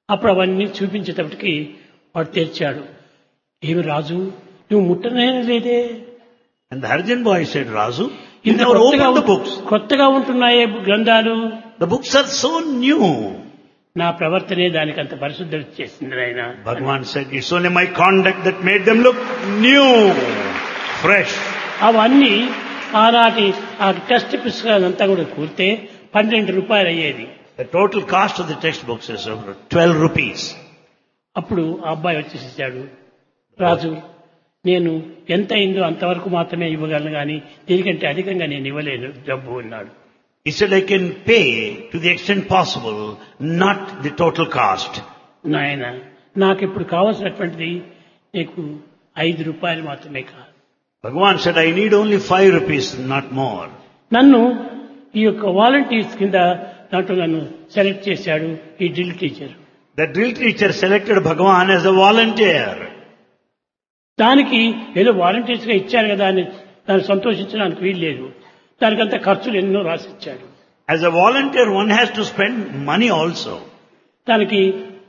అప్పుడు అవన్నీ చూపించేటప్పటికి వాడు తెచ్చాడు. ఏమి రాజు, నువ్వు ముట్టనే లేదే. And the Harijan boy said, Razu, you ఇంత never opened the books. కొత్తగా ఉంటున్నాయే గ్రంథాలు. The books are so new. నా ప్రవర్తనే దానికి అంత పరిశుద్ధి చేసింది నాయన. Bhagavan said, it's only my conduct that made them look new, fresh. అవన్నీ ఆనాటి ఆ టెక్స్ట్ పుస్తకాలంతా కూడా కూర్తే 12 రూపాయలు అయ్యేది. The total cost of the textbooks is over 12 rupees. అప్పుడు ఆ అబ్బాయి వచ్చేసాడు, రాజు నేను ఎంత అయిందో అంతవరకు మాత్రమే ఇవ్వగలను కానీ దీనికంటే అధికంగా నేను ఇవ్వలేను డబ్బు అన్నాడు. He said, I can pay to the extent possible, not the total cost. నాయన నాకు ఇప్పుడు కావాల్సినటువంటిది నీకు 5 రూపాయలు మాత్రమే కాదు. Bhagavan said, I need only 5 rupees, not more. నన్ను ఈ యొక్క వాలంటీర్స్ కింద దాంట్లో నన్ను సెలెక్ట్ చేశాడు ఈ drill teacher. The drill teacher selected Bhagavan as a volunteer. దానికి ఏదో వాలంటీర్స్ గా ఇచ్చారు కదా అని దాన్ని సంతోషించడానికి వీలు లేదు. దానికంత ఖర్చులు ఎన్నో రాసిచ్చాడు. As a volunteer, one has to spend money also. దానికి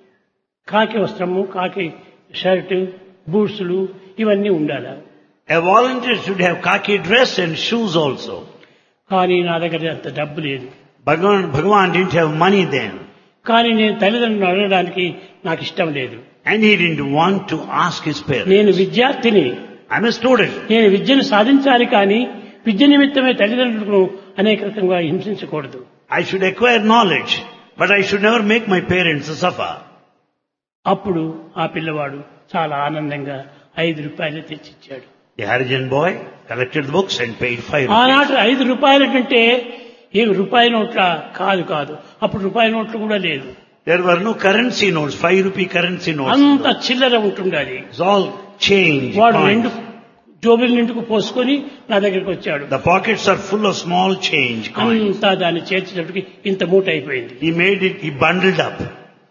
కాకి వస్త్రము, కాకి షర్ట్, బూట్స్లు ఇవన్నీ ఉండాలి. A volunteer should have khaki dress and shoes also. కానీ నా దగ్గర అంత డబ్బు లేదు. Bhagavan didn't have money then. కానీ నేను తల్లిదండ్రులను అడగడానికి నాకు ఇష్టం లేదు. And he didn't want to ask his parents. నేను విద్యార్థిని, I'm a student. నేను విద్యను సాధించాలి కానీ విద్య నిమిత్తమే తల్లిదండ్రులను అనేక రకంగా హింసించకూడదు. I should acquire knowledge, but I should never make my parents suffer. అప్పుడు ఆ పిల్లవాడు చాలా ఆనందంగా 5 రూపాయలు తెచ్చిచ్చాడు. The Harijan boy collected the books and paid 5 rupees. ఆనాటి 5 రూపాయల కంటే ఏ రూపాయి నోట్ల కాదు. అప్పుడు రూపాయి నోట్లు కూడా లేదు. There were no currency notes, 5 rupee currency notes. అంత చిల్లర ఉంటుండాలి. It's all change. వాడు coins. 2 జోబుల నిండుకు పోసుకొని నా దగ్గరికి వచ్చాడు. The pockets are full of small change coins. అంతా దాన్ని చేర్చేటప్పటికి ఇంత మూట అయిపోయింది. He bundled up.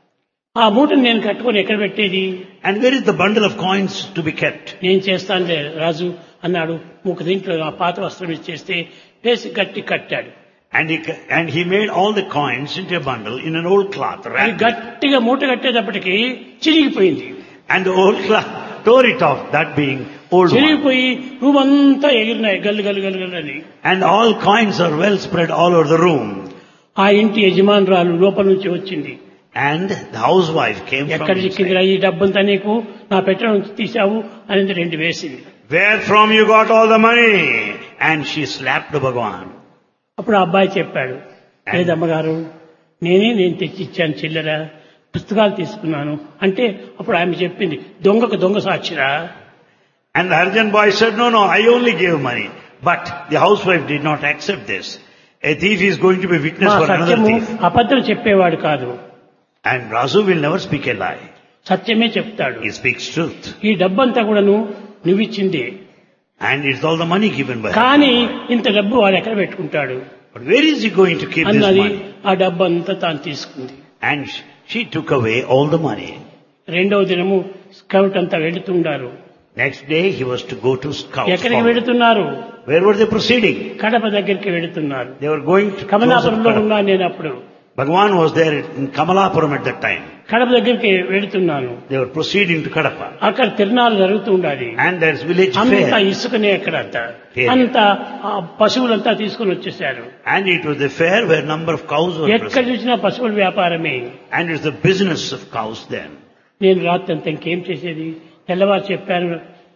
ఆ మూటను నేను కట్టుకొని ఎక్కడ పెట్టేది? And where is the bundle of coins to be kept? నేను చేస్తానులే రాజు అన్నాడు. ఒక దీంట్లో ఆ పాత వస్త్రం ఇచ్చేస్తే వేసి గట్టి కట్టాడు. And he made all the coins into a bundle in an old cloth. అది గట్టిగా మూట కట్టేటప్పటికి చిరిగిపోయింది. And the old cloth tore it off, that being old one. చిరిగిపోయి room అంతా ఎగిరినాయి గల్లు గల్లు గల్లు గల్లు అని. And all coins are well spread all over the room. ఆ ఇంటి యజమానురాలు లోపల నుంచి వచ్చింది. And the housewife came ఎక్కడ from చిక్కిందిరా ఈ డబ్బంతా నీకు, నా పెట్టె నుంచి తీసావు అనేది 2 వేసింది. Where from you got all the money? And she slapped Bhagavan. అప్పుడు ఆ అబ్బాయి చెప్పాడు, లేదమ్మగారు నేను తెచ్చి ఇచ్చాను చిల్లర, పుస్తకాలు తీసుకున్నాను అంటే అప్పుడు ఆమె చెప్పింది దొంగకు దొంగ సాక్షిరా. And the Harijan boy said, no, I only gave money. But the housewife did not accept this. A thief is going to be witness for another సత్యము thief. అబద్ధం చెప్పేవాడు కాదు. And Razu will never speak a lie. సత్యమే చెప్తాడు. He speaks truth. ఈ డబ్బంతా కూడాను నువ్విచ్చిందే. And it's all the money given by కానీ her. ఇంత డబ్బు వాడు ఎక్కడ పెట్టుకుంటాడు But where is he going to keep this అన్నది. money? ఆ డబ్బు అంతా తాను తీసుకుంది. And she took away all the money. రెండవ దినము స్కౌట్ అంతా వెళుతుండారు. Next day he was to go to Scouts. ఎక్కడికి వెళుతున్నారు? Where were they proceeding? Kadapa దగ్గరికి వెళుతున్నారు. They were going to కమలాపురంలో ఉన్నాను నేను అప్పుడు. Bhagavan was there in Kamalapuram at that time. Kadapa దగ్గరికి వెళుతున్నాను. They were proceeding to Kadapa. అక్కడ తిరునాళ్ళు జరుగుతూ ఉండాలి. And there's village అంతా fair. ఇసుకనే అక్కడంతా Fair. అంతా ఆ పశువులంతా తీసుకుని వచ్చేసారు. And it was the fair where number of cows were ఎక్కడ present. చూసినా పశువుల వ్యాపారమే. And it's the business of cows then. నేను రాత్రి అంతా ఇంకేం చేసేది, తెల్లవారు చెప్పాను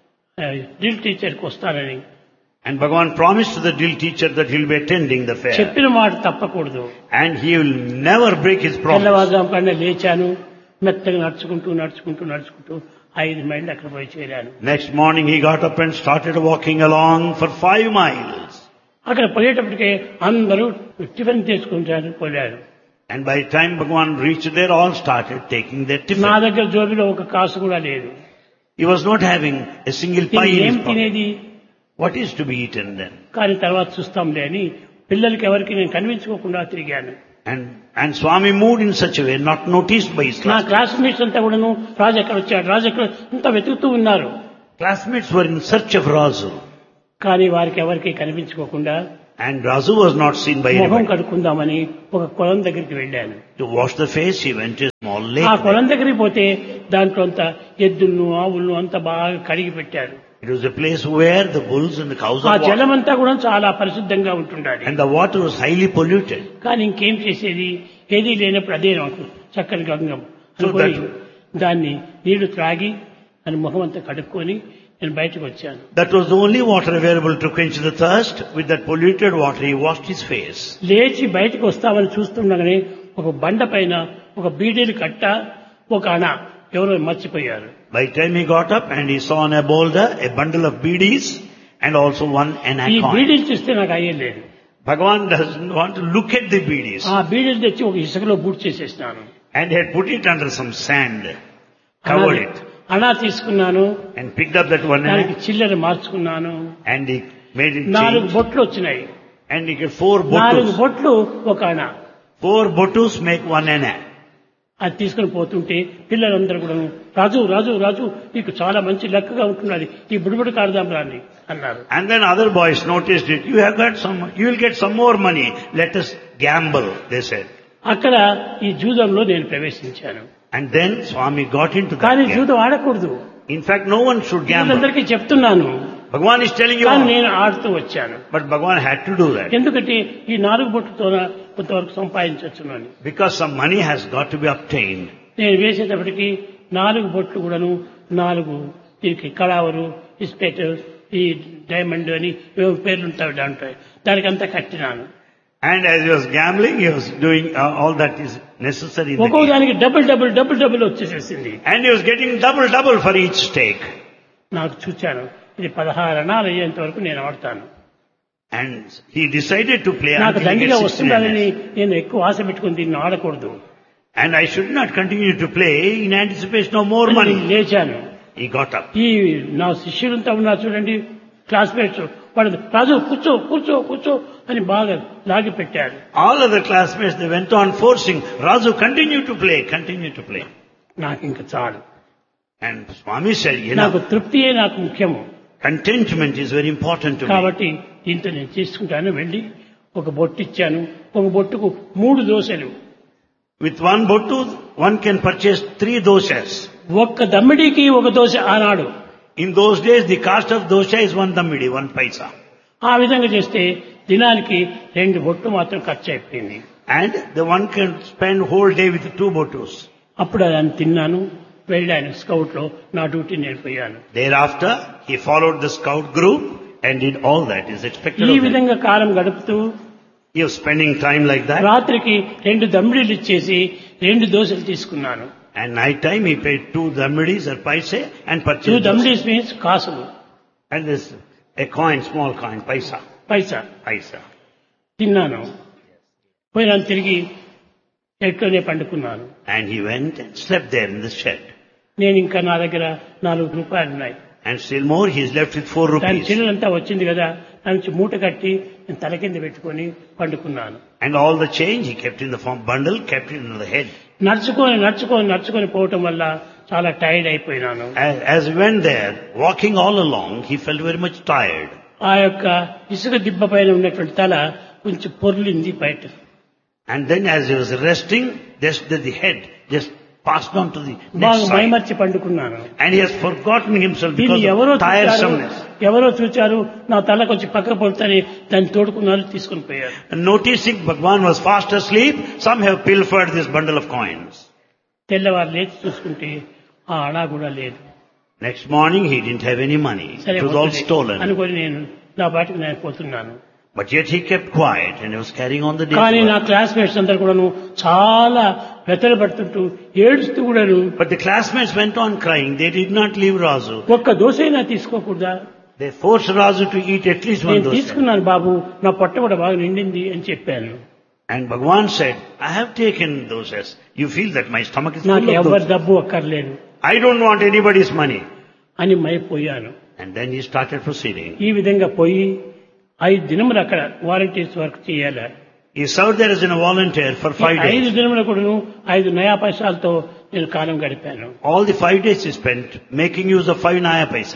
డ్రిల్ టీచర్కి వస్తానని. And Bhagavan promised to the drill teacher that he'll be attending the fair. చెప్పిన మాట తప్పకూడదు. And he will never break his promise. తెల్లవారుజాము కన్నా లేచాను, మెత్తగా నడుచుకుంటూ 5 మైళ్ళు అక్కడ పోయి చేరాను. Next morning he got up and started walking along for 5 miles. అక్కడ పోయేటప్పటికే అందరూ టిఫిన్ తీసుకుంటారు పోయారు. And by the time Bhagavan reached there, all started taking their నా tiffin. దగ్గర జోబిలో ఒక కాసు కూడా లేదు. He was not having a single pie in ఏం his pocket. తినేది? What is to be eaten then? కానీ తర్వాత చూస్తాంలే అని పిల్లలకి ఎవరికి నేను కనిపించుకోకుండా తిరిగాను. And Swami moved in such a way, not noticed by his నా classmates. క్లాస్మేట్స్ అంతా కూడాను రాజు ఎక్కడ వచ్చాడు, రాజు ఎక్కడ అంతా వెతుకుతూ ఉన్నారు. Classmates were in search of Razu. కానీ వారికి ఎవరికి కనిపించుకోకుండా And Razu was not seen by మొహం anybody. కడుక్కుందామని ఒక పొలం దగ్గరికి వెళ్ళాను. To wash the face, he went to a small small ఆ lake. కొలం దగ్గరికి పోతే దాంట్లో అంత ఎద్దులను ఆవులను అంత బాగా కడిగి పెట్టారు. It was a place where the bulls and the cows ఆ are walking. జలం అంతా కూడా చాలా పరిశుద్ధంగా ఉంటుండాలి. And the water was highly polluted. కానీ ఇంకేం చేసేది, ఏదీ లేనప్పుడు అదే నాకు చక్కని గంగం So అనుకొని that- దాన్ని నీళ్లు త్రాగి అని ముఖం అంతా కడుక్కొని నేను బయటకు వచ్చాను. That was the only water available to quench the thirst. With that polluted water, he washed his face. లేచి బయటకు వస్తామని చూస్తుండగానే ఒక బండ పైన ఒక బీడీలు కట్ట, ఒక అణ ఎవరో మర్చిపోయారు. By the time he got up and he saw on a boulder a bundle of beedies and also one ఈ anna coin. బీడీలు చూస్తే నాకు అయ్యలేదు. Bhagavan doesn't want to look at the beedies. ఆ బీడీలు తెచ్చి ఒక ఇసుకలో boot చేసేసినాను. And he had put it under some sand, covered it, అణా తీసుకున్నాను, and picked up that one దానికి anna, చిల్లర మార్చుకున్నాను. and he made it 4 change. బొట్లు వచ్చినాయి. And he get 4 4 botus. బొట్లు ఒక అణ. 4 botus make 1 anna. అది తీసుకుని పోతుంటే పిల్లలందరూ కూడా రాజు రాజు రాజు నీకు చాలా మంచి లెక్కగా ఉంటున్నది, ఈ బుడిబుడి కాడదాం రాని అన్నారు. And then other boys noticed it. You will get some more money. Let us gamble, they said. అక్కడ ఈ జూదంలో నేను ప్రవేశించాను. And then Swami got into that కానీ game. జూదం ఆడకూడదు, In fact, no one should gamble. అందరికీ చెప్తున్నాను, Bhagavan is telling you కానీ all. నేను ఆడుతూ వచ్చాను. But Bhagavan had to do that. ఎందుకంటే ఈ 4 బొట్టుతో కొంతవరకు సంపాదించవచ్చును అని. Because some money has got to be obtained. నేను వేసేటప్పటికి 4 బొట్లు కూడాను 4 దీనికి కళావరు, ఇస్పెట్, ఈ డైమండ్ అని ఏవో పేర్లు ఉంటాయి దాంట్లో, దానికంతా కట్టినాను. And as he was gambling, he was doing all that is necessary in the ఒక్కో game. దానికి double వచ్చేసేసింది. And he was getting double for each stake. నాకు చూచాను, ఇది 16 అణాలు అయ్యేంత వరకు నేను ఆడతాను. And he decided to play నాకు until he దండిగా gets 16 వస్తుందని annas. నేను ఎక్కువ ఆశ పెట్టుకుని దీన్ని ఆడకూడదు And I should not continue to play in anticipation of more అని money. లేచాను. He got up. ఈ నా శిష్యులంతా ఉన్నారు చూడండి, క్లాస్మేట్స్, వాళ్ళు రాజు కూర్చో కూర్చో కూర్చో అని బాగా లాగి పెట్టారు. All other classmates, they went on forcing, Raju, continue to play. నాకు ఇంకా చాలు, And Swami said, నాకు తృప్తియే నాకు ముఖ్యము, contentment is very important to me. కాబట్టి దీంతో నేను చేసుకుంటాను. వెళ్ళి ఒక బొట్టు ఇచ్చాను. ఒక బొట్టుకు 3 దోశలు. With 1 bottu, one can purchase 3 doshas. ఒక్క దమ్మిడికి ఒక దోశ ఆనాడు. In those days, the cost of dosha is 1 dammidi, 1 paisa. ఆ విధంగా చేస్తే దినానికి 2 బొట్టు మాత్రం ఖర్చు అయిపోయింది. And the one can spend whole day with 2 bottus. అప్పుడు దాన్ని తిన్నాను, వెళ్ళాను స్కౌట్ లో, నా duty నేర్పోయాను. Thereafter, he followed the scout group and did all that is expected ఈ of him. విధంగా కాలం గడుపుతూ He was spending time like that. రాత్రికి 2 దమ్మిడీలు ఇచ్చేసి 2 దోశలు తీసుకున్నాను. And night time, he paid 2 dammidis or paise and 2 purchased dosa. దమ్మిడీస్ means కాసులు, And this, a coin, small coin, paisa. పైసా తిన్నాను. పోయినాను, తిరిగి ఎట్లోనే పండుకున్నాను. And he went and slept there in the shed. నేను ఇంకా నా దగ్గర 4 రూపాయలు ఉన్నాయి. And still more, he is left with 4 దాని rupees. చిల్లంతా వచ్చింది కదా, దాని మూట కట్టి నేను తల కింద పెట్టుకొని పండుకున్నాను. And all the change he kept in the form bundle, kept it in the head. నడుచుకొని పోవటం వల్ల చాలా tired అయిపోయినాను. As he went there, walking all along, he felt very much tired. ఆ యొక్క ఇసుక దిబ్బ పైన ఉన్నటువంటి తల కొంచెం పొర్లింది బయట. And then as he was resting, just the head just passed on to the next బాగా side. మైమర్చి పండుకున్నాను. And he has forgotten himself దీన్ని because of tiresomeness. ఎవరో చూచారు, నా తల కొంచెం పక్క పడుతుంది, దాన్ని తోడుకున్నారు, తీసుకుని పోయారు. And noticing Bhagwan was fast asleep, some have pilfered this bundle of coins. తెల్లవారు లేచి చూసుకుంటే ఆ అణా కూడా లేదు. Next morning he didn't have any money. సరే It was all పోతుంది stolen. అనుకొని నేను నా బాటికి నేను పోతున్నాను. But yet he kept quiet and he was carrying on the day's కానీ నా work. క్లాస్మేట్స్ అందరు కూడాను చాలా వెతలు పడుతుంటూ ఏడుస్తూ కూడాను, But the classmates went on crying. They did not leave Razu. ఒక్క దోశైనా తీసుకోకూడదా? They forced Razu to eat at least one నేను dosa. తీసుకున్నాను బాబు, నా పొట్ట కూడా బాగా నిండింది అని చెప్పాను. And Bhagwan said, I have taken dosas. You feel that my stomach is నాకు full of ఎవరి dosas. డబ్బు అక్కర్లేదు I don't want anybody's money. అని మైపోయాను. And then he started proceeding. ఈ విధంగా పోయి 5 దినములు అక్కడ వాలంటీర్స్ వర్క్ చేయాలి. He served there as a volunteer for 5 5 days. దినముల కూడాను 5 నయా పైసలతో నేను కాలం గడిపాను. All the 5 days he spent making use of 5 naya paise.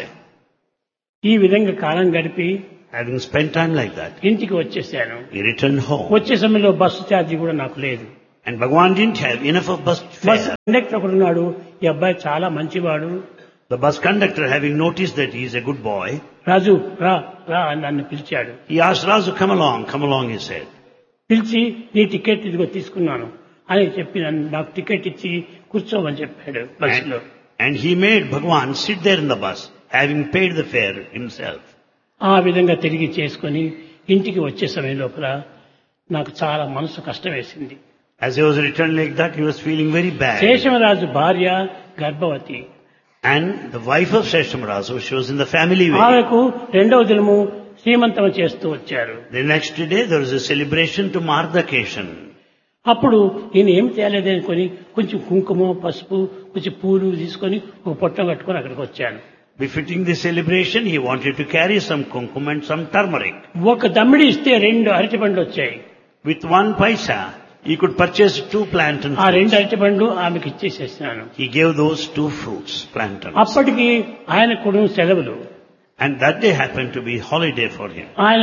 ఈ విధంగా కాలం గడిపి Having spent time like that, ఇంటికి వచ్చేసాను. he returned home. వచ్చే సమయంలో బస్సు ఛార్జీ కూడా నాకు లేదు. And Bhagavan didn't have enough of bus bus fare. Conductor ఒకడున్నాడు, ఈ అబ్బాయి చాలా మంచివాడు, The bus conductor, having noticed that he is a good boy, రాజు రా రా అని నన్ను పిలిచాడు. he asked Razu, come along, he said. పిలిచి నీ టికెట్ ఇదిగో తీసుకున్నాను అని చెప్పి నాకు టికెట్ ఇచ్చి కూర్చోమని చెప్పాడు బస్సులో. And he made Bhagavan sit there in the bus, having paid the fare himself. ఆ విధంగా తిరిగి చేసుకొని ఇంటికి వచ్చే సమయం లోపల నాకు చాలా మనసు కష్టం వేసింది. As he was returning like that, he was feeling very bad. Seshamaraju భార్య గర్భవతి. And the wife of Seshamarazu, she was in the family way. ఆమెకు రెండవ దినము శ్రీమంతం చేస్తూ వచ్చారు. The next day, there was a celebration to mark the occasion. అప్పుడు నేను ఏం తేలేదు అనుకొని కొంచెం కుంకుమ పసుపు కొంచెం పూలు తీసుకొని ఒక పొట్టం కట్టుకొని అక్కడికి వచ్చాను. Befitting the celebration, he wanted to carry some kumkum and some turmeric. ఒక దమ్మిడి ఇస్తే 2 అరటిపండ్లు వచ్చాయి. With 1 paisa, he could purchase 2 plantain ఆ 2 fruits. అరటిపండ్లు ఆమెకి ఇచ్చేసేసినాను. He gave those 2 fruits, plantains. అప్పటికి ఆయన కూడా సెలవులు. And that day happened to be holiday for him. ఆయన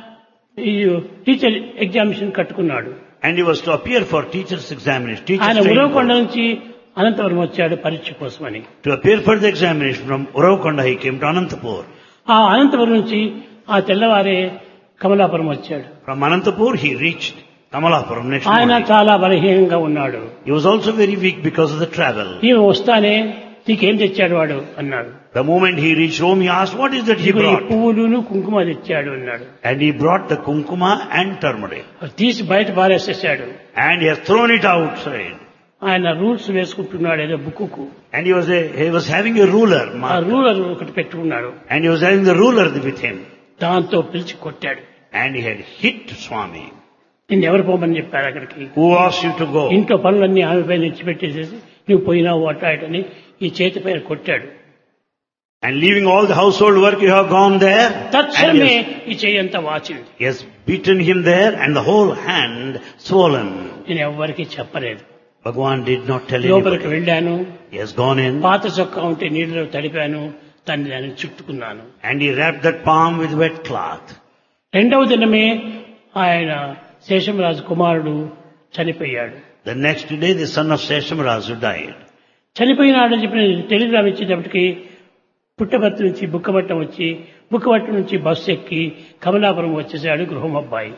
ఈ టీచర్ ఎగ్జామినేషన్ కట్టుకున్నాడు. And he was to appear for teacher's examination. ఆయన Teacher's ఉరవకొండ training నుంచి అనంతపురం వచ్చాడు పరీక్ష కోసమని. course. To appear for the examination from Uravkonda, he came to Anantapur. ఆ అనంతపురం నుంచి ఆ తెల్లవారే కమలాపురం వచ్చాడు. From Anantapur, he reached Kamalapuram next ఆయన morning. చాలా బలహీనంగా ఉన్నాడు. He was also very weak because of the travel. ఈమె వస్తానే నీకేం తెచ్చాడు వాడు అన్నాడు. The moment he reached home, he asked, what is that he ఇదిగో ఈ brought? పువ్వులును కుంకుమ తెచ్చాడు అన్నాడు. And he brought the kumkuma and turmeric. అది తీసి బయట పారేసేసాడు. And he has thrown it outside. ఆయన రూల్స్ వేసుకుంటున్నాడు ఏదో book. And he was having a ruler, ఆ marker. రూలర్ ఒకటి పెట్టుకున్నాడు. And he was having the ruler with him. దాంతో పిలిచి కొట్టాడు. And he had hit Swami. నిన్ను ఎవరు పోమని చెప్పారు అక్కడికి? Who asked you to go? ఇంట్లో పనులన్నీ ఆమె పైన ఇచ్చిపెట్టేసేసి నువ్వు పోయినావు అటాటని ఈ చేతి పైన కొట్టాడు. And leaving all the household work, you have gone there. And తక్షణమే ఈ చెయ్యి అంతా వాచింది. he has beaten him there and the whole hand swollen. నేను ఎవ్వరికీ చెప్పలేదు. Bhagavan did not tell లోపలికి anybody. వెళ్ళాను. He has gone in పాత చొక్కా ఉంటే నీళ్ళలో తడిపాను, దాన్ని చుట్టుకున్నాను. and he wrapped that palm with wet cloth. రెండవ దినమే ఆయన శేషమరాజు కుమారుడు చనిపోయాడు. The next day, the son of Seshamarazu died. చనిపోయినాడని చెప్పిన టెలిగ్రామ్ ఇచ్చేటప్పటికి పుట్టపర్తి నుంచి బుక్కబట్టం వచ్చి బుక్కబట్టం నుంచి బస్సు ఎక్కి కమలాపురం వచ్చేసాడు గృహం అబ్బాయి.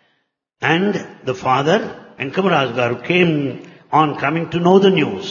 And the father and Kamaraj Garu came on coming to know the news.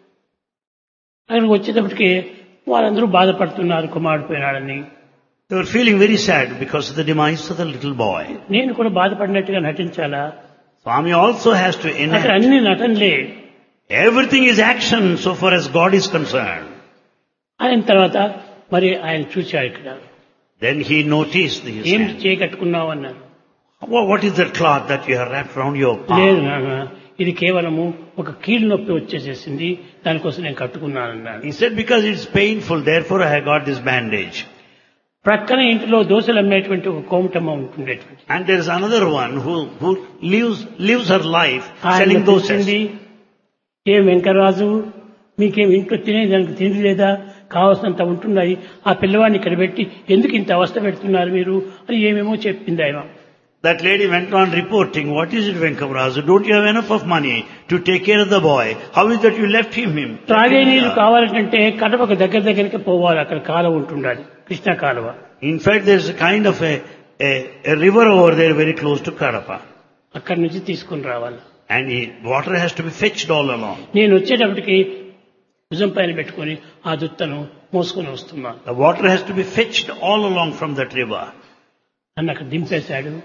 అక్కడికి వచ్చేటప్పటికి వాళ్ళందరూ బాధపడుతున్నారు కుమారుడు పోయినాడని. They were feeling very sad because of the demise of the little boy. నేను కూడా బాధపడినట్టుగా నటించాలా? Swami also has to అక్కడ enact. అన్ని నటనలే. Everything is action so far as God is concerned. అయిన తర్వాత మరి ఆయన చూశాడు ఇక్కడ. Then he noticed his ఏం hand. చేయకట్టుకున్నావు అన్నాడు. What is that cloth that you have wrapped around your లేదు palm? నాన్న, ఇది కేవలము ఒక కీళ్ళు నొప్పి వచ్చేసేసింది, దానికోసం నేను కట్టుకున్నానన్నాడు. He said, because it's painful, therefore I have got this bandage. ప్రక్కన ఇంటిలో దోశలు అమ్మేటువంటి ఒక కోమటమ్మ ఉంటుండేటువంటి And there is another one who lives her life ఆయన selling పిలిచింది, dosas. ఏం వెంకటరాజు మీకేం ఇంట్లో తినేదానికి తిండి లేదా, కావాల్సినంత ఉంటున్నాయి, ఆ పిల్లవాడిని ఇక్కడ పెట్టి ఎందుకు ఇంత అవస్థ పెడుతున్నారు మీరు అని ఏమేమో చెప్పింది ఆయన. That lady went on reporting, what is it, Venkavarazu? Don't you have enough of money to take care of the boy? How is that you left him? త్రాగే నీళ్లు కావాలంటే కడపకు దగ్గరికి పోవాలి, అక్కడ కాలువ ఉంటుండాలి, కృష్ణా కాలువ. In fact, there's a kind of a river over there very close to Kadapa. అక్కడి నుంచి తీసుకుని రావాలి. And water has to be fetched all along. నేను వచ్చేటప్పటికి భుజం పైన పెట్టుకుని ఆ దుత్తను మోసుకొని వస్తున్నాను. The water has to be fetched all along from that river. నన్ను అక్కడ దింపేశాడు.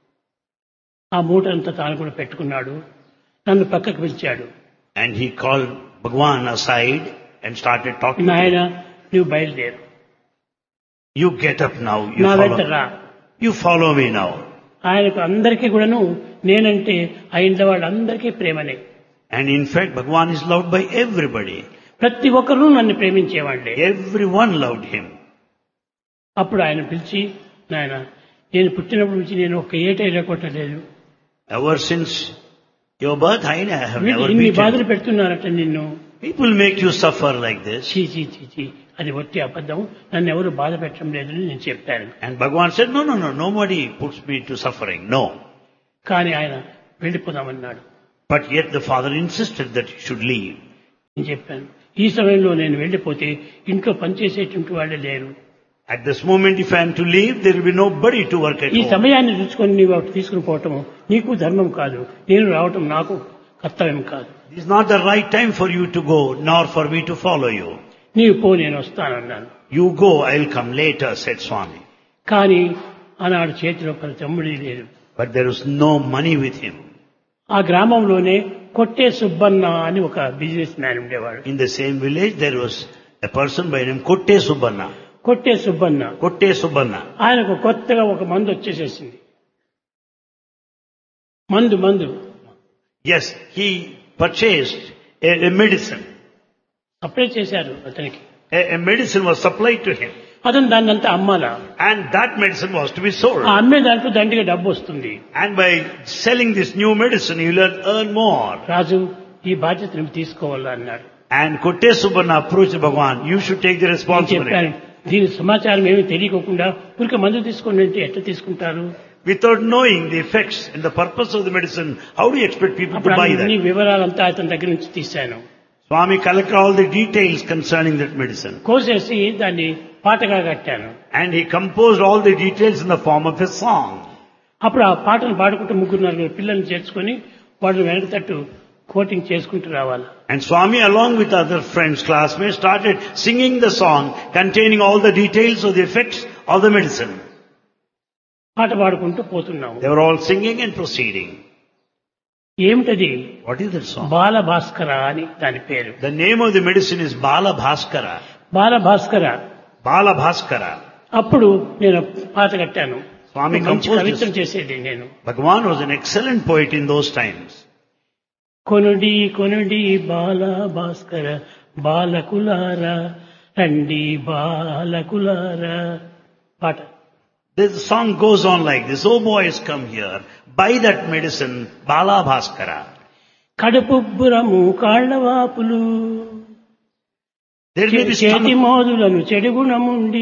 ఆ మూటంతా తాను కూడా పెట్టుకున్నాడు. నన్ను పక్కకు పిలిచాడు. And he called Bhagwan aside and started talking to నాయన him. నువ్వు బయలుదేరు, You get up now. నా వెంట రా. You follow me now. ఆయనకు అందరికీ కూడాను నేనంటే ఆ ఇంట్లో వాళ్ళందరికీ ప్రేమనే. And in fact, Bhagwan is loved by everybody. ప్రతి ఒక్కరూ నన్ను ప్రేమించేవాళ్లే. Everyone loved him. అప్పుడు ఆయన పిలిచి, నాయన నేను పుట్టినప్పటి నుంచి నేను ఒక ఏటైనా కొట్టలేదు, Ever since your birth, I have వీళ్ళు never ఇన్ని beaten బాధలు you. పెడుతున్నారట నిన్ను. People make you suffer like this. చీ చీ చీ చీ, అది ఒట్టి అబద్ధం, నన్ను ఎవరు బాధ పెట్టడం లేదని నేను చెప్పాను. And Bhagwan said, no, nobody puts me to suffering. No. కానీ ఆయన వెళ్ళిపోదామన్నాడు. But yet the father insisted that he should leave. నేను చెప్పాను, ఈ సమయంలో నేను వెళ్ళిపోతే ఇంట్లో పనిచేసేటువంటి వాళ్ళే లేరు. At this moment, if I am to leave, there will be nobody to work at ఈ home. సమయాన్ని చూసుకొని నీవు అటు తీసుకుని పోవటం నీకు ధర్మం కాదు, నేను రావటం నాకు కర్తవ్యం కాదు. This is not the right time for you to go, nor for me to follow you. నీవు పో, నేను వస్తానన్నాను. You go, I will come later, said Swami. కానీ ఆనాడు చేతిలో పది తమ్ముడి లేదు. But there was no money with him. ఆ గ్రామంలోనే కొట్టే సుబ్బన్న అని ఒక బిజినెస్ మ్యాన్ ఉండేవాడు. In the same village, there was a person by name Kotte Subbanna. కొట్టే సుబ్బన్న. Kotte Subbanna. ఆయనకు కొత్తగా ఒక మందు వచ్చేసేసింది. మందు Yes, he purchased a medicine. Apply చేశారు అతనికి. A medicine was supplied to him. అతను దాన్ని అంతా అమ్మాలా. And that medicine was to be sold. ఆ అమ్మే దాంట్లో దండిగా డబ్బు వస్తుంది. And by selling this new medicine, you will earn more. రాజు ఈ బాధ్యత నువ్వు తీసుకోవాలా అన్నాడు. And Kotte Subbanna approached Bhagavan, you should take the నేను responsibility. చెప్పాను, దీని సమాచారం ఏమీ తెలియకుండా ఊరికే మందు తీసుకోండి అంటే ఎట్లా తీసుకుంటారు? Without knowing the effects and the purpose of the medicine, how do you expect people to అప్పుడు buy అన్ని that? వివరాలంతా అతని దగ్గర నుంచి తీశాను. Swami collected all the details concerning that medicine. కోసేసి దాన్ని పాటగా కట్టాను. And he composed all the details in the form of a song. అప్పుడు ఆ పాటను పాడుకుంటూ ముగ్గురు నలుగురు పిల్లల్ని చేర్చుకొని వాళ్ళు వెనక తట్టు కోటింగ్ చేసుకుంటూ రావాలి. And Swami, along with other friends, classmates, started singing the song containing all the details of the effects of the medicine. పాట పాడుకుంటూ పోతున్నాము. They were all singing and proceeding. ఏమిటది? What is that song? బాల భాస్కర అని దాని పేరు. The name of the medicine is Bala Bhaskara. Bala Bhaskara. Bala Bhaskara. అప్పుడు నేను పాట కట్టాను. Swami మంచి composed కవిత్వం this. చేసేది నేను. Bhagavan was an excellent poet in those times. కొనుడి కొనుడి బాల భాస్కర బాలకులారా రండి బాలకులారా పాట. This song goes on like this. Oh boys, come here. Buy that medicine, Bala Bhaskara. కడుపుబ్బురము కాళ్లవాపులు There may be చేతి stomach, మోదులను చెడుగుణముండి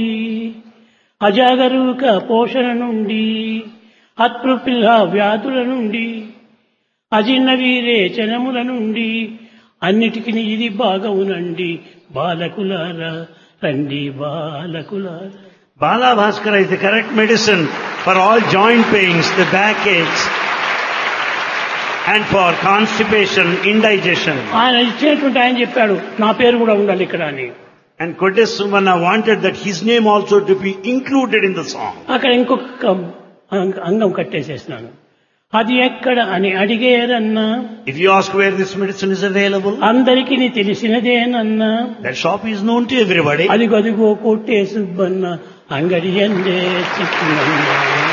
అజాగరూక పోషణ నుండి అతృపిల్ల వ్యాధుల నుండి అజిన్న వీరేచనముల నుండి అన్నిటికీ ఇది బాగవునండి బాలకులారా రండి బాలకులారా. Bala Bhaskara is the correct medicine for all joint pains, the backaches, and for constipation, indigestion. ఆయన ఇచ్చినటువంటి ఆయన చెప్పాడు నా పేరు కూడా ఉండాలి ఇక్కడ అని. And Kotte Subbanna wanted that his name also to be included in the song. అక్కడ ఇంకొక అంగం కట్టేసేసినాను. అది ఎక్కడ అని అడిగేరన్నా If you ask where this medicine is available, అందరికీ తెలిసినదేనన్నా that shop is known to everybody. అదిగదిగో కొట్టే సుబ్బన్న అంగడి ఎందే చిక్కునన్నా.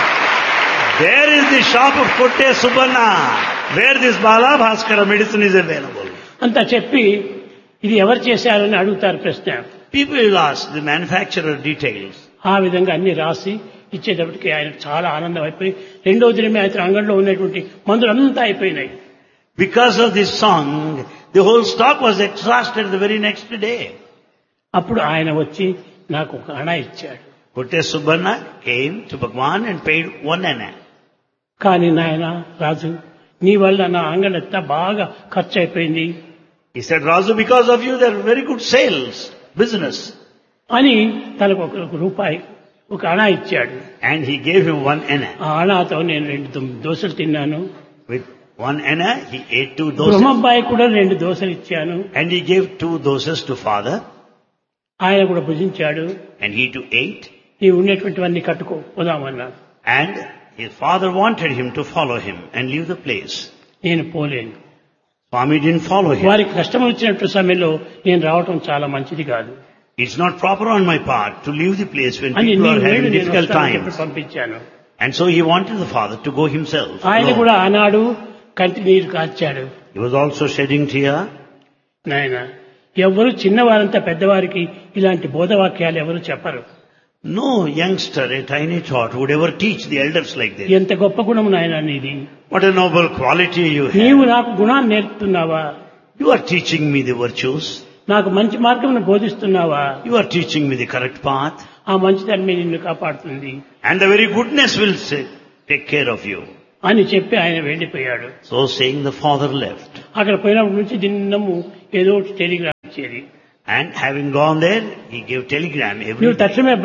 There is the shop of Kotte Subbanna, where this Bala Bhaskara medicine is available. అంతా చెప్పి ఇది ఎవరు చేశారని అడుగుతారు ప్రశ్న. People will ask the manufacturer details. ఆ విధంగా అన్ని రాసి ఇచ్చేటప్పటికి ఆయన చాలా ఆనందం అయిపోయి రెండో దినమే ఆయన అంగడిలో ఉన్నటువంటి మందులంతా అయిపోయినాయి. Because of this song, the whole stock was exhausted the very next day. అప్పుడు ఆయన వచ్చి నాకు ఒక అణ ఇచ్చాడు. Kotte Subbanna came to Bhagavan and paid 1 anna. కానీ నాయన రాజు నీ వల్ల నా అంగడంతా బాగా ఖర్చు అయిపోయింది He said, Razu, because of you there are very good sales, business. అని తనకు ఒక రూపాయి ఒక అణ ఇచ్చాడు. And he gave him 1 anna. ఆ అణతో నేను 2 దోశలు తిన్నాను. With 1 anna, he ate 2 doses. బ్రహ్మబ్బాయి కూడా 2 దోశలు ఇచ్చాను. And he gave 2 doses to father. ఆయన కూడా భుజించాడు. And he too ate. నీ ఉన్నటువంటివన్నీ కట్టుకో పోదామన్నాడు. And his father wanted him to follow him and leave the place. నేను పోలేను. Swami didn't follow him. వారికి కష్టం వచ్చినట్టు సమయంలో నేను రావటం చాలా మంచిది కాదు It's not proper on my part to leave the place when అని people నీ are వేడు having నేను difficult వస్తానని చెప్పి times. పంపించాను. And so he wanted the father to go himself. ఆయన alone. కూడా ఆనాడు కంటి నీరు కార్చాడు. He was also shedding tear. నాయన ఎవరు చిన్నవారంతా పెద్దవారికి ఇలాంటి బోధవాక్యాలు ఎవరు చెప్పరు. No youngster, a tiny tot, would ever teach the elders like this. ఎంత గొప్ప గుణము నాయన నీది. What a noble quality you నీవు have. నాకు గుణాన్ని నేర్పుతున్నావా? You are teaching me the virtues. నాకు మంచి మార్గమును బోధిస్తున్నావా? You are teaching me the correct path. ఆ మంచితనమే నిన్ను కాపాడుతుంది. And the very goodness will take care of you. అని చెప్పి ఆయన వెళ్ళిపోయాడు. So saying, the father left. అక్కడ పోయినప్పటి నుంచి దిన్నము ఏదో ఒకటి టెలిగ్రామ్ ఇచ్చేది. And having gone there, he gave telegram every నువ్వు day. తక్షణమే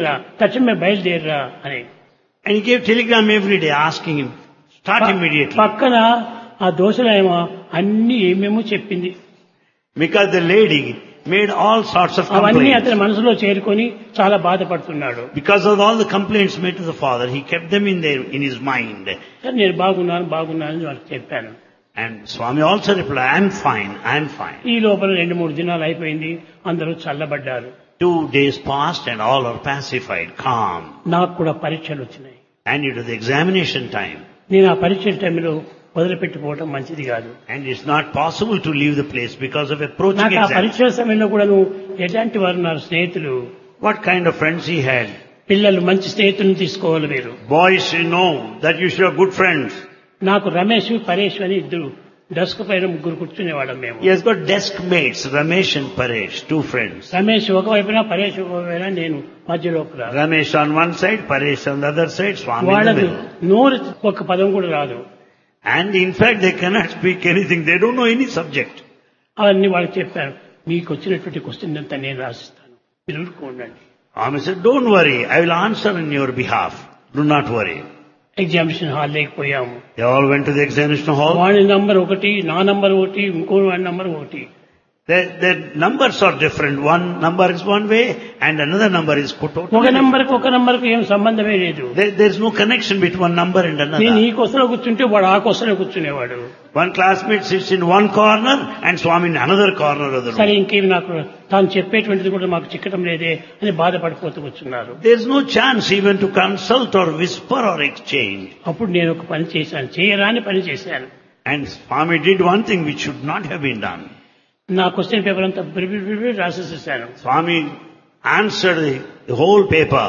బయలుదేరరా అని. And he gave telegram every day asking him, start immediately. పక్కన ఆ దోశలేమో అన్ని ఏమేమో చెప్పింది. Because the lady made all sorts of అవన్నీ complaints. అతని మనసులో చేరుకొని చాలా బాధపడుతున్నాడు. Because of all the complaints made to the father, he kept them in his mind. సరే నేను బాగున్నాను అని వాళ్ళకి చెప్పాను. And Swami also replied, I am fine. ఈ లోపల 2-3 దినాలు అయిపోయింది. అందరూ చల్లబడ్డారు. 2 days passed and all are pacified, calm. నాకు కూడా పరీక్షలు వచ్చినాయి. And it was the examination time. నేను ఆ పరీక్షల టైంలో వదిలిపెట్టిపోవడం మంచిది కాదు. And it's not possible to leave the place because of approaching నాకు ఆ exam. పరీక్షల సమయంలో కూడా ఎలాంటి వారు ఉన్నారు స్నేహితులు? What kind of friends he had? పిల్లలు మంచి స్నేహితులను తీసుకోవాలి మీరు. Boys, you know that you should have good friends. నాకు రమేష్ పరేష్ అని ఇద్దరు డెస్క్ పైన 3 కూర్చునేవాళ్ళం మేము. He has got desk mates, Ramesh and Paresh, 2 friends. Ramesh ఒకవైపున పరేష్ ఒకవైపున నేను మధ్యలో. Ramesh on one side, Paresh on the other side, Swami in the వాళ్ళకు middle. నోరు ఒక పదం కూడా రాదు. And in fact, they cannot speak anything. They don't know any subject. అవన్నీ వాళ్ళకి చెప్పాను. మీకు వచ్చినటువంటి క్వశ్చన్ అంతా నేను రాసిస్తాను, మీరు ఊరుకోండి. Swami said, don't worry, I will answer in your behalf. Do not worry. Examination hall లేకపోయాము. They all went to the examination hall. వాడి నంబర్ 1, నా నంబర్ 1, ఇంకో వాడి number 1. Their numbers are different. One number is one way and another number is put out. ఒక నంబర్కు ఏం సంబంధమే లేదు. There is no connection between one number and నేను another. ఈ కొసలో కూర్చుంటే వాడు ఆ కొసలో కూర్చునేవాడు. One classmate sits in one corner and Swami in another corner of the సరే room. ఇంకేమి నాకు తాను చెప్పేటువంటిది కూడా మాకు చిక్కటం లేదే అని బాధపడిపోతూ కూర్చున్నారు. There is no chance even to consult or whisper or exchange. అప్పుడు నేను ఒక పని చేశాను, చేయరాని పని చేశాను. And Swami did one thing which should not have been done. నా క్వశ్చన్ పేపర్ అంతా రాసేసేసాను. Swami answered the whole paper.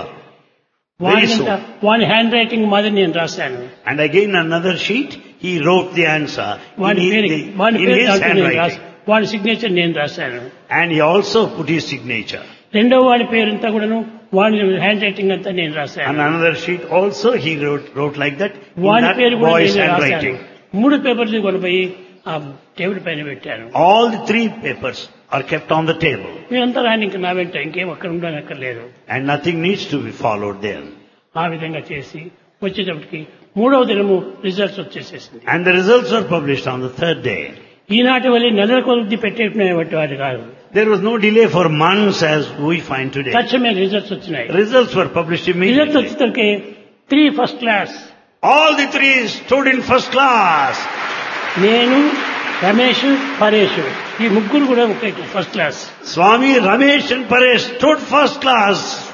Very soon. వాడి హ్యాండ్ రైటింగ్ మాదిరి నేను రాశాను. And again another sheet, he wrote the answer వాడి in his పేరు handwriting. వాడి signature నేను రాశాను. And he also put his signature. రెండో వాడి పేరంతా కూడాను వాడి హ్యాండ్ రైటింగ్ అంతా నేను రాశాను. And another sheet also he wrote like that in వాడి that పేరు కూడా boy's నేను రాశాను. handwriting. 3 పేపర్లు కొనిపోయి ఆ టేబుల్ పైన పెట్టాను. All the 3 papers are kept on the table. మీరంతా రాని ఇంకా నా వెంట ఇంకేం అక్కడ ఉండనక్కర్లేదు. And nothing needs to be followed there. ఆ విధంగా చేసి వచ్చేటప్పటికి 3వ దినము results వచ్చేసేసింది. And the results were published on the 3rd day. ఈనాటి వల్ల నెలల కొద్ది పెట్టేటువంటి వాటి కాదు. There was no delay for months as we find today. తక్షణమే రిజల్ట్స్ వచ్చినాయి. Results were published results immediately. వచ్చేసరికి 3 first class. All the 3 stood in first class. నేను, రమేష్, పరేష్ ఈ 3 కూడా ఒకే first class. Swami, Ramesh and Paresh stood first class.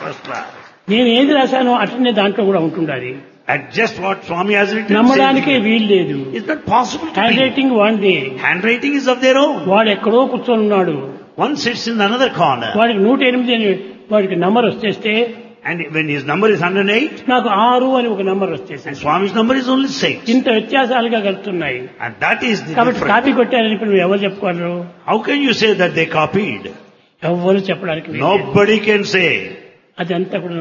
నేను ఏది రాశానో అట్లనే దాంట్లో కూడా ఉంటుండాలి. At just what Swami has written. నమ్మడానికే వీలు లేదు. It's not possible to hand believe. Writing వాడిది. Handwriting is of their own. వాడు ఎక్కడో కూర్చొని ఉన్నాడు. One sits in another corner. వాడికి 108 అని వాడికి నంబర్ వచ్చేస్తే And when his number is 108, నాకు 6 అని ఒక నంబర్ and వచ్చేసింది. Swami's number is only 6. ఇంత వ్యత్యాసాలుగా కలుగుతున్నాయి. And that is the కాబట్టి difference. కాపీ కొట్టారని ఇప్పుడు నువ్వు ఎవరు చెప్పుకోరు? How can you say that they copied? ఎవరు చెప్పడానికి వీలు లేదు. Nobody can say. అదంతా కూడా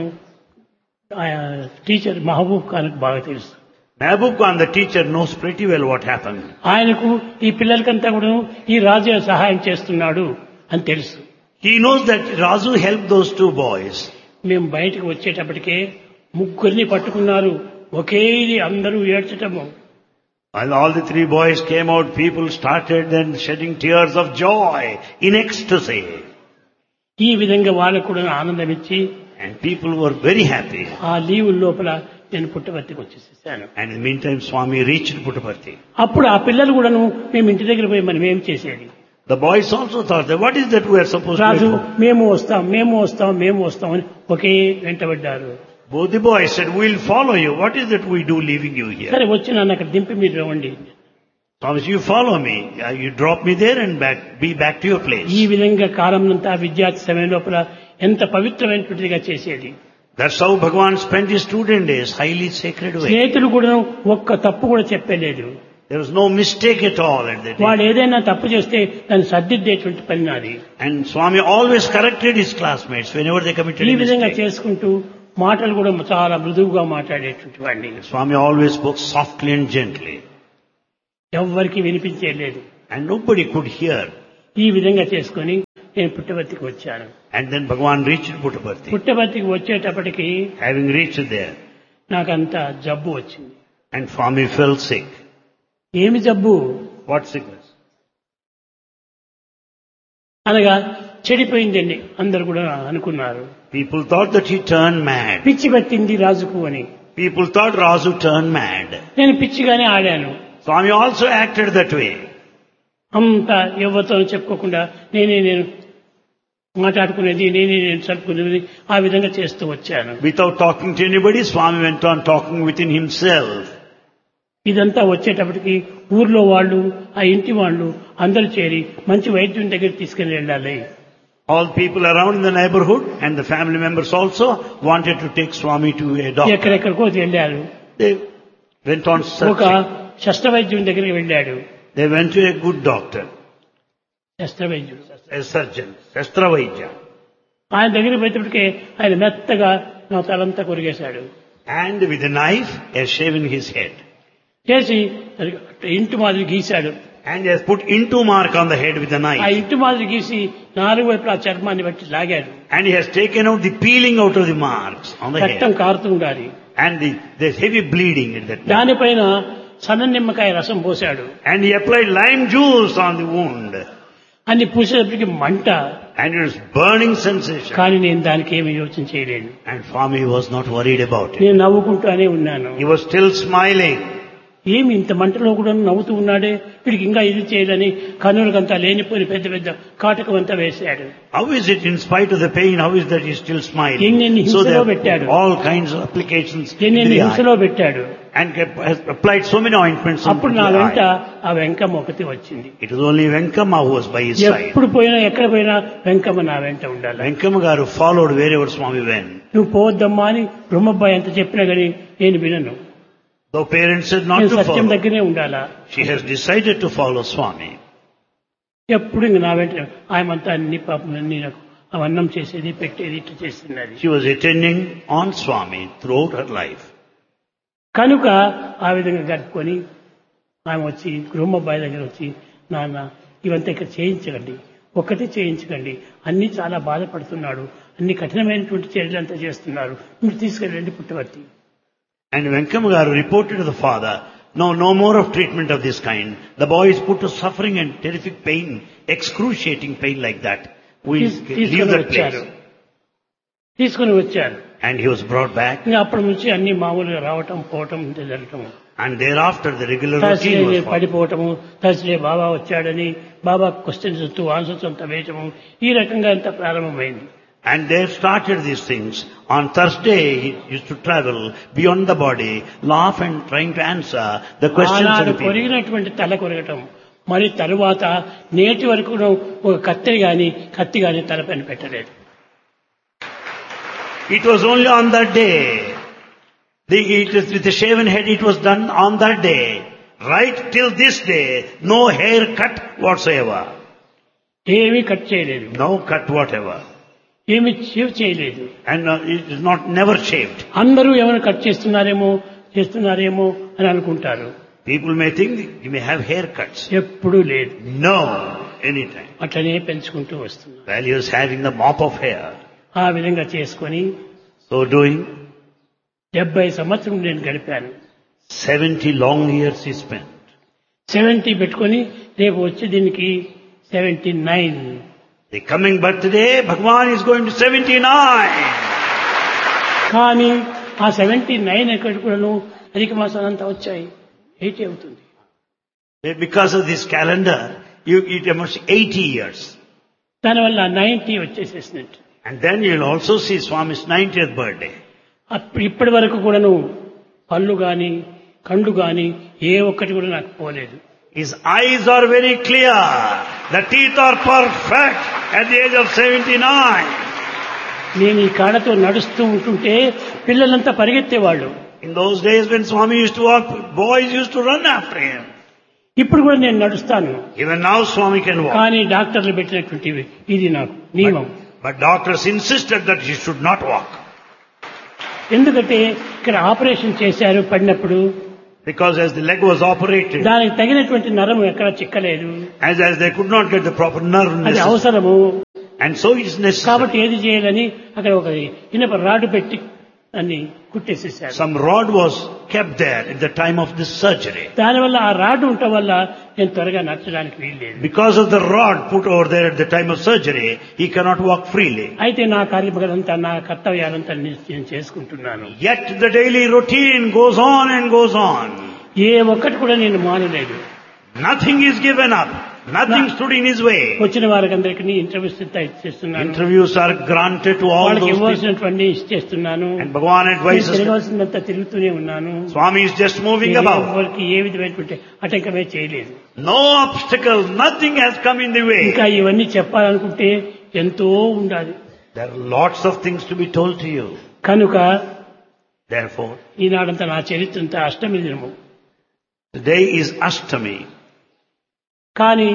టీచర్ మహబూబ్ ఖాన్కి బాగా తెలుసు. Mehboob Khan, the teacher, knows pretty well what happened. ఆయనకు ఈ పిల్లలకంతా కూడా ఈ రాజు సహాయం చేస్తున్నాడు అని తెలుసు. He knows that Razu helped those 2 boys. మేము బయటకు వచ్చేటప్పటికే 3 పట్టుకున్నారు. ఒకే అందరూ ఏడ్చటము. While all the 3 boys came out, people started then shedding tears of joy in ecstasy. ఈ విధంగా వాళ్ళకు కూడా ఆనందం ఇచ్చి And people were very happy. ఆ లీవ్ లోపల నేను పుట్టపర్తికి వచ్చేసేసాను. And in the meantime, Swami reached Puttaparthi. అప్పుడు ఆ పిల్లలు కూడాను మేము ఇంటి దగ్గర పోయి మనం ఏం చేసేది? The boys also thought that what is that we are supposed Raju to do? మేము వస్తాం అని ఒకే వెంటబడ్డారు. Both the boys said, we'll follow you. What is that we do leaving you here? సరే వచ్చి నన్ను అక్కడ దింపి మీరు రండి. Thomas, you follow me. You drop me there and be back to your place. ఈ విధంగా కాలంనంతా విద్యార్థి సమయం లోపల ఎంత పవిత్రమైనటువంటిదిగా చేసేది. That's how Bhagavan spent his student days, highly sacred way. స్నేహితులు కూడా ఒక్క తప్పు కూడా చెప్పలేదు. There was no mistake at all at that వాడు day. ఏదైనా తప్పు చేస్తే దాన్ని సర్దిద్దేటువంటి పని నాది. And Swami always corrected his classmates whenever they committed ఈ a విధంగా mistake. చేసుకుంటూ మాటలు కూడా చాలా మృదువుగా మాట్లాడేటువంటి వాడిని. Swami always spoke softly and gently. ఎవ్వరికి వినిపించేయలేదు. And nobody could hear. ఈ విధంగా చేసుకొని నేను పుట్టపర్తికి వచ్చాను. And then Bhagavan reached Puttaparthi. పుట్టపర్తికి వచ్చేటప్పటికి Having reached there, నాకంత జబ్బు వచ్చింది. and Swami fell sick. ఏమి జబ్బు What sickness? అనగా చెడిపోయిందండి అందరు కూడా అనుకున్నారు. People thought that he turned mad. పిచ్చి పట్టింది రాజుకు అని. People thought Razu turned mad. నేను పిచ్చిగానే ఆడాను. Swami also acted that way. అంత ఎవరితో చెప్పుకోకుండా నేను మాట్లాడుకునేది, నేను చదువుకునేది, ఆ విధంగా చేస్తూ వచ్చాను. Without talking to anybody, Swami went on talking within himself. ఇదంతా వచ్చేటప్పటికి ఊర్లో వాళ్ళు, ఆ ఇంటి వాళ్ళు అందరూ చేరి మంచి వైద్యుని దగ్గర తీసుకుని వెళ్ళాలి. All people around in the neighborhood and the family members also wanted to take Swami to a doctor. ఎక్కడెక్కడికో వెళ్ళారు. They went on ఒక searching. శస్త్రవైద్యుని దగ్గరికి వెళ్ళాడు. They went to a good doctor, శస్త్రవైద్యుడు, a surgeon, Shastravaidya. ఆయన దగ్గరికి పోయేటప్పటికే ఆయన మెత్తగా నా తలంతా కొరిగేశాడు. And with a knife, he has shaven his head. చేసి ఇంటి మాదిరి గీశాడు. And he has put into mark on the head with a ఆ knife. ఇంటి మాదిరి గీసి నాలుగు వైపులా ఆ చర్మాన్ని బట్టి లాగాడు. And he has taken out the peeling out of the marks on the రక్తం head. కారుతూ ఉండాలి. And there's heavy bleeding in that. దానిపైన సన్న నిమ్మకాయ రసం పోశాడు. And he applied lime juice on the wound. అన్ని పూసేటప్పటికి మంట. And it was burning sensation. కానీ నేను దానికి ఏమి యోచన చేయలేను. And Swami was not worried about it. నేను నవ్వుకుంటూనే ఉన్నాను. He was still smiling. ఏమి ఇంత మంటలో కూడా నవ్వుతూ ఉన్నాడే, వీడికి ఇంకా ఇది చేయదని కన్నులకంతా లేనిపోని పెద్ద పెద్ద కాటకం అంతా వేశాడు. How is it in spite of the pain, how is that he is still smiling? ఎన్నెన్ని So హింసలో there పెట్టాడు. are all kinds of applications in ఎన్నెన్ని the హింసలో eye. పెట్టాడు. And has applied so many ointments on అప్పుడు the నా వెంట eye. ఆ వెంకమ్మ ఒకటి వచ్చింది. It was only Venkama who was by his side. ఎప్పుడు పోయినా ఎక్కడ పోయినా వెంకమ్మ నా వెంట ఉండాలి. Venkama garu followed wherever Swami went. నువ్వు పోవద్దమ్మా అని బ్రహ్మబ్బాయి ఎంత చెప్పినా గానీ నేను వినను. Though parents said not నేను to సత్యం follow, దగ్గరే ఉండాలా. she has decided to follow Swami. ఎప్పుడు ఇంక నా వెంట ఆయమంతా అన్ని పాపం అన్ని నాకు అవన్నం చేసేది పెట్టేది ఇట్లా చేస్తున్నది. She was attending on Swami throughout her life. కనుక ఆ విధంగా గడుపుకొని ఆమె వచ్చి బ్రహ్మబ్బాయి దగ్గర వచ్చి, నాన్న ఇవంతా ఇక్కడ చేయించకండి, ఒక్కటి చేయించకండి, అన్ని చాలా బాధపడుతున్నాడు, అన్ని కఠినమైనటువంటి చర్యలంతా చేస్తున్నారు, మీరు తీసుకెళ్ళండి పుట్టవర్తి. And Venkama garu reported to the father, no more of treatment of this kind. The boy is put to suffering and terrific pain, excruciating pain like that. We leave that place. తీసుకుని వచ్చారు. And he was brought back. ఇంకా అప్పటి నుంచి అన్ని మామూలుగా రావటం పోవటం జరగటం. And thereafter the regular Thursday routine was followed. పడిపోవటము, Thursday బాబా వచ్చాడని బాబా క్వశ్చన్స్ వస్తూ ఆన్సర్స్ అంతా వేయటము, ఈ రకంగా అంతా ప్రారంభమైంది. And they started these things. On Thursday, he used to travel beyond the body, laugh and trying to answer the questions of ఆనాడు the people. కొరిగినటువంటి తల కొరగటం, మరి తరువాత నేటి వరకు ఒక కత్తి గాని తలపైన పెట్టలేదు. It was only on that day. With the shaven head, it was done on that day. Right till this day, no hair cut whatsoever. ఏమీ కట్ చేయలేదు, No cut whatever. ఏమి షేవ్ చేయలేదు. And it is not never shaved. అందరూ ఏమైనా cut చేస్తున్నారేమో అని అనుకుంటారు. People may think you may have haircuts. ఎప్పుడూ లేదు. No, anytime. అట్లనే పెంచుకుంటూ వస్తున్నారు. While he was having the mop of hair. ఆ విధంగా చేసుకొని So doing, 70 సంవత్సరం నేను గడిపాను. 70 long years he spent. 70 పెట్టుకొని రేపు వచ్చే దీనికి 79. The coming birthday, Bhagavan is going to 79. కానీ ఆ 79 ఎక్కడికి కూడాను అధిక మాసాలు అంతా వచ్చాయి, 80 అవుతుంది. Because of this calendar, it must 80 years. దానివల్ల 90 వచ్చేసేసినట్టు. And then you'll also see Swami's 90th birthday. ఇప్పటి వరకు కూడాను పళ్ళు గాని కళ్ళు గాని ఏ ఒక్కటి కూడా నాకు పోలేదు. His eyes are very clear. The teeth are perfect at the age of 79. నేను ఈ కాళ్ళతో నడుస్తూ ఉంటుంటే పిల్లలంతా పరిగెత్తేవాళ్ళు. In those days when Swami used to walk, boys used to run after him. ఇప్పుడు కూడా నేను నడుస్తాను. Even now Swami can walk. కానీ డాక్టర్లు పెట్టినటువంటి ఇది నాకు నియమం. But doctors insisted that he should not walk. ఎందుకంటే ఇక్కడ ఆపరేషన్ చేశారు పడినప్పుడు Because as the leg was operated, దానికి తగినటువంటి నరం ఎక్కడ చిక్కలేదు. as they could not get the proper nerve అది necessary. అవసరము. And so it's necessary. కాబట్టి ఏది చేయాలని అక్కడ ఒక ఇనప రాడు పెట్టి అన్ని కుట్టేసేసారు. Some rod was kept there at the time of this surgery. దానివల్ల ఆ రాడ్ ఉండటం వల్ల నేను త్వరగా నడచడానికి వీల్లేదు. Because of the rod put over there at the time of surgery, he cannot walk freely. అయితే నా కార్యక్రమాలంతా నా కర్తవ్యాలంతా నేను చేసుకుంటున్నాను. Yet the daily routine goes on and goes on. ఏ ఒక్కటి కూడా నేను మానలేదు. Nothing is given up. Nothing stood in his way. వచ్చిన వారికి ఇంటర్వ్యూస్ ఇచ్చేస్తున్నాను. Interviews are granted to all వాళ్ళకి those people. ఇవ్వాల్సినటువంటి ఇచ్చేస్తున్నాను. And Bhagavan advises. తిరగాల్సినంత తిరుగుతూనే ఉన్నాను. Swami is just moving about. వాళ్ళకి ఏ విధమైనటువంటి ఆటంకమే చేయలేదు. No obstacle, nothing has come in the way. ఇంకా ఇవన్నీ చెప్పాలనుకుంటే ఎంతో ఉండాలి. There are lots of things to be told to you. కనుక Therefore, ఈనాడంతా నా చరిత్ర అంతా అష్టమి దినము. today is Ashtami. కానీ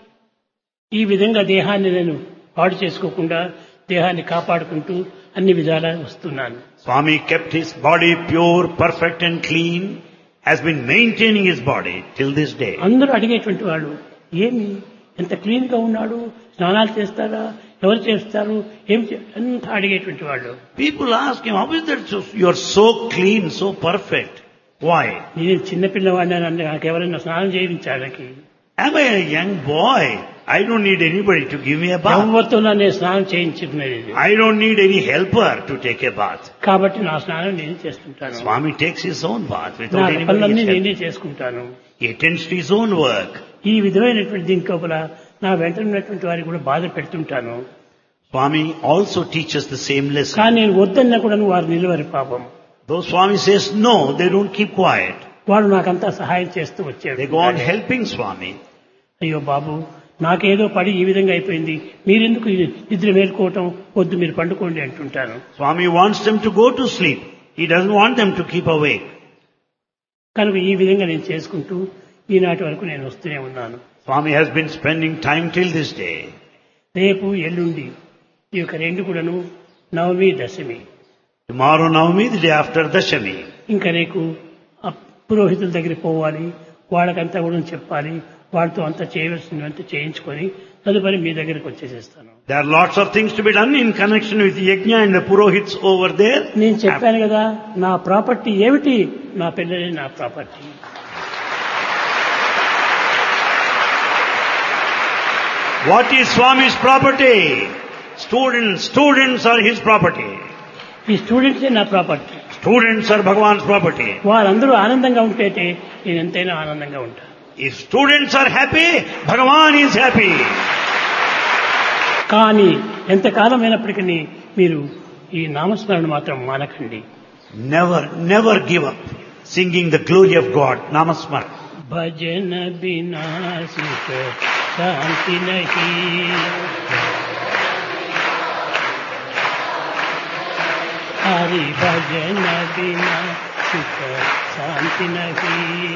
ఈ విధంగా దేహాన్ని నేను పాడు చేసుకోకుండా దేహాన్ని కాపాడుకుంటూ అన్ని విధాలా వస్తున్నాను. Swami kept his body pure, perfect and clean, has been maintaining his body till this day. అందరూ అడిగేటువంటి వాళ్ళు ఏమి ఎంత క్లీన్ గా ఉన్నాడు, స్నానాలు చేస్తారా, ఎవరు చేస్తారు, అంత అడిగేటువంటి వాళ్ళు. People ask him, how is that you are so clean, so perfect? Why? నేను చిన్నపిల్లవాడిని, నాకు ఎవరైనా స్నానం చేయించాలకి. Am I a young boy? I don't need anybody to give me a bath. ఎవరితో నేను స్నానం చేయించుకునేది. I don't need any helper to take a bath. కాబట్టి నా స్నానం నేను చేస్తుంటాను. Swami takes his own bath నా without anybody's పనులన్నీ help. నేనే చేసుకుంటాను. He attends to his own work. ఈ విధమైనటువంటి దీని లోపల నా వెంట ఉన్నటువంటి వారికి కూడా బాధ పెడుతుంటాను. Swami also teaches the same lesson. కానీ నేను వద్దన్నా కూడా వారు నిలవరి పాపం. Though Swami says no, they don't keep quiet. వాడు నాకంతా సహాయం చేస్తూ వచ్చాడు. They go on helping Swami. అయ్యో బాబు, నాకేదో పడి ఈ విధంగా అయిపోయింది, మీరెందుకు నిద్ర మేల్కోవటం, వద్దు మీరు పండుకోండి అంటుంటాను. Swami wants them to go to sleep. He doesn't want them to keep awake. కనుక ఈ విధంగా నేను చేసుకుంటూ ఈనాటి వరకు నేను వస్తూనే ఉన్నాను. Swami has been spending time till this day. రేపు ఎల్లుండి ఈ యొక్క రెండు కూడాను నవమి దశమి. Tomorrow Navami, the day after Dashami. ఇంకా రేపు పురోహితుల దగ్గరికి పోవాలి, వాళ్ళకంతా కూడా చెప్పాలి, వాళ్ళతో అంతా చేయవలసినవంతా చేయించుకొని తదుపరి మీ దగ్గరికి వచ్చేసేస్తాను. There are lots of things to be done in connection with the yajna and the purohits over there. నేను చెప్పాను కదా, నా ప్రాపర్టీ ఏమిటి, నా పిల్లలే నా property. What is Swami's property? Students are his property. ఈ స్టూడెంట్సే నా property. Students are Bhagavan's property. వారందరూ ఆనందంగా ఉంటే నేను ఎంతైనా ఆనందంగా ఉంటాను. If students are happy, Bhagavan is happy. కానీ ఎంతకాలం అయినప్పటికీ మీరు ఈ నామస్మరణ మాత్రం మానకండి. Never give up singing the glory of God. Namasmara. భజన బినా సుఖ శాంతి నహీ, హరి భజన బినా సుఖ శాంతి నహీ.